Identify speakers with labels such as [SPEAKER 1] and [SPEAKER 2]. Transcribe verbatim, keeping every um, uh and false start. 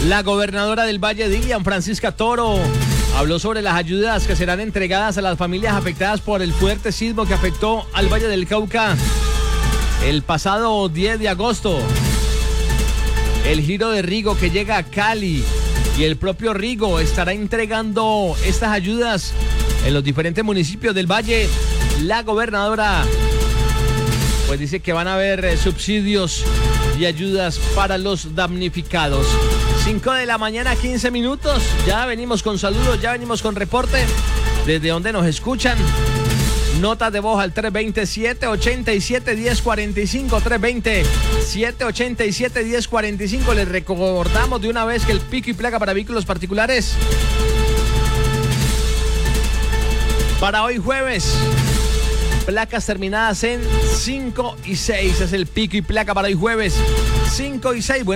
[SPEAKER 1] La gobernadora del Valle, Dilian Francisca Toro, habló sobre las ayudas que serán entregadas a las familias afectadas por el fuerte sismo que afectó al Valle del Cauca el pasado diez de agosto. El giro de Rigo que llega a Cali y el propio Rigo estará entregando estas ayudas en los diferentes municipios del Valle. La gobernadora pues dice que van a haber eh, subsidios y ayudas para los damnificados. cinco de la mañana, quince minutos. Ya venimos con saludos, ya venimos con reporte. ¿Desde dónde nos escuchan? Notas de voz al tres dos cero, siete ocho siete, uno cero cuatro cinco, tres dos cero, siete ocho siete, uno cero cuatro cinco. Les recordamos de una vez que el pico y placa para vehículos particulares para hoy jueves, placas terminadas en cinco y seis, es el pico y placa para hoy jueves, cinco y seis. Bueno,